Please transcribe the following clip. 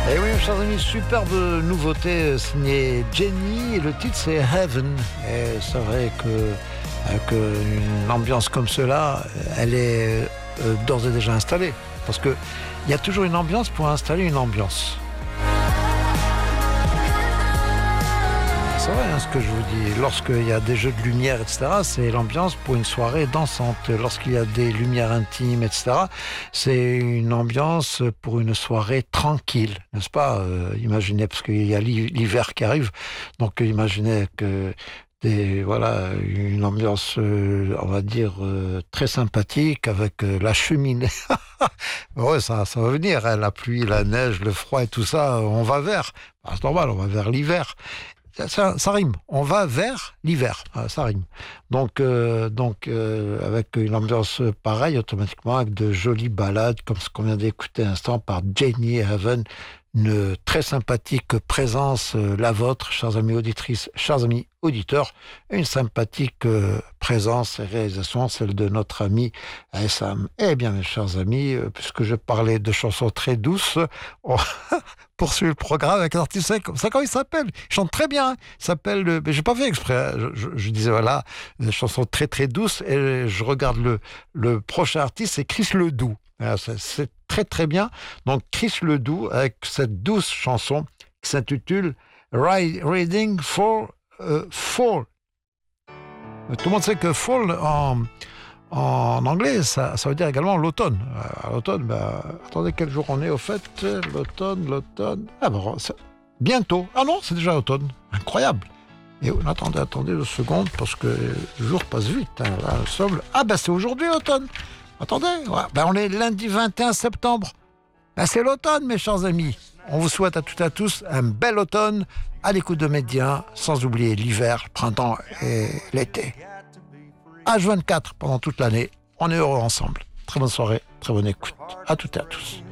Et oui, chers amis, superbe nouveauté signée Jenny, et le titre c'est Heaven. Et c'est vrai que une ambiance comme cela, elle est d'ores et déjà installée. Parce qu'il y a toujours une ambiance pour installer une ambiance. C'est vrai ce que je vous dis. Lorsqu'il y a des jeux de lumière, etc., c'est l'ambiance pour une soirée dansante. Lorsqu'il y a des lumières intimes, etc., c'est une ambiance pour une soirée tranquille, n'est-ce pas? Imaginez, parce qu'il y a l'hiver qui arrive, donc imaginez que une ambiance, on va dire, très sympathique avec la cheminée. Ouais, ça va venir, hein, la pluie, la neige, le froid et tout ça, on va vers. C'est normal, on va vers l'hiver. Ça rime. On va vers l'hiver. Ça rime. Donc, avec une ambiance pareille, automatiquement, avec de jolies ballades, comme ce qu'on vient d'écouter à l'instant par Jenny Heaven, une très sympathique présence, la vôtre, chers amis auditrices, chers amis auditeurs, une sympathique présence et réalisation, celle de notre ami Sam. Eh bien, mes chers amis, puisque je parlais de chansons très douces, on poursuit le programme avec un artiste. C'est comment il s'appelle? Il chante très bien. Il s'appelle, mais j'ai pas fait exprès. Hein. Je disais voilà, des chansons très très douces, et je regarde le prochain artiste, c'est Chris Ledoux. C'est très très bien. Donc Chris Ledoux avec cette douce chanson qui s'intitule Reading for Fall. Tout le monde sait que Fall en anglais, ça veut dire également l'automne. L'automne, attendez, quel jour on est au fait? L'automne. Ah bon, bientôt. Ah non, c'est déjà automne. Incroyable. Et attendez 2 secondes, parce que le jour passe vite. Hein. Là, c'est aujourd'hui l'automne. Attendez, on est lundi 21 septembre. C'est l'automne, mes chers amis. On vous souhaite à toutes et à tous un bel automne, à l'écoute de Média, sans oublier l'hiver, le printemps et l'été. H24 pendant toute l'année, on est heureux ensemble. Très bonne soirée, très bonne écoute. À toutes et à tous.